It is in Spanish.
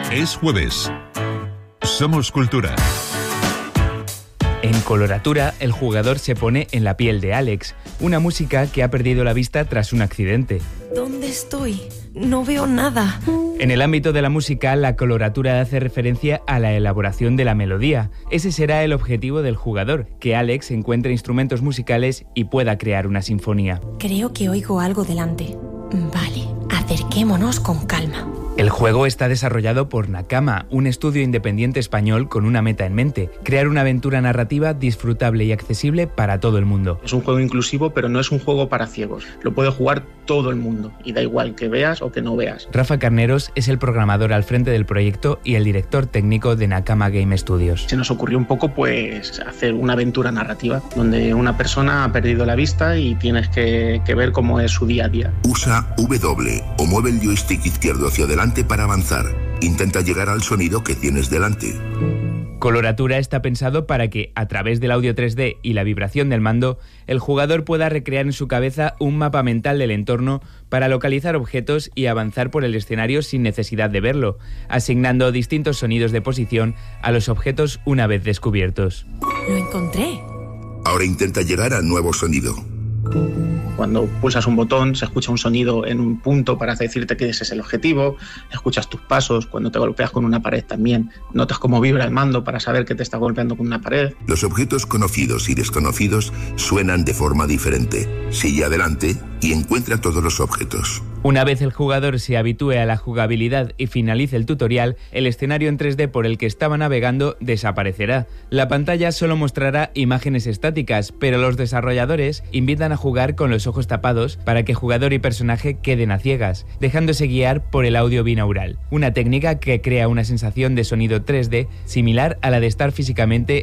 Es jueves. Somos Cultura. En Coloratura, el jugador se pone en la piel de Alex, una música que ha perdido la vista tras un accidente. ¿Dónde estoy? No veo nada. En el ámbito de la música, la coloratura hace referencia a la elaboración de la melodía. Ese será el objetivo del jugador, que Alex encuentre instrumentos musicales y pueda crear una sinfonía. Creo que oigo algo delante. Vale, acerquémonos con calma. El juego está desarrollado por Nakama, un estudio independiente español con una meta en mente: crear una aventura narrativa disfrutable y accesible para todo el mundo. Es un juego inclusivo, pero no es un juego para ciegos. Lo puede jugar todo el mundo y da igual que veas o que no veas. Rafa Carneros es el programador al frente del proyecto y el director técnico de Nakama Game Studios. Se nos ocurrió un poco hacer una aventura narrativa donde una persona ha perdido la vista y tienes que ver cómo es su día a día. Usa W o mueve el joystick izquierdo hacia adelante para avanzar. Intenta llegar al sonido que tienes delante. Coloratura está pensado para que, a través del audio 3D y la vibración del mando, el jugador pueda recrear en su cabeza un mapa mental del entorno para localizar objetos y avanzar por el escenario sin necesidad de verlo, asignando distintos sonidos de posición a los objetos una vez descubiertos. Lo encontré. Ahora intenta llegar al nuevo sonido. Cuando pulsas un botón se escucha un sonido en un punto para decirte que ese es el objetivo, escuchas tus pasos, cuando te golpeas con una pared también notas cómo vibra el mando para saber que te está golpeando con una pared. Los objetos conocidos y desconocidos suenan de forma diferente. Sigue adelante y encuentra todos los objetos. Una vez el jugador se habitúe a la jugabilidad y finalice el tutorial, el escenario en 3D por el que estaba navegando desaparecerá. La pantalla solo mostrará imágenes estáticas, pero los desarrolladores invitan a jugar con los ojos tapados para que jugador y personaje queden a ciegas, dejándose guiar por el audio binaural, una técnica que crea una sensación de sonido 3D similar a la de estar físicamente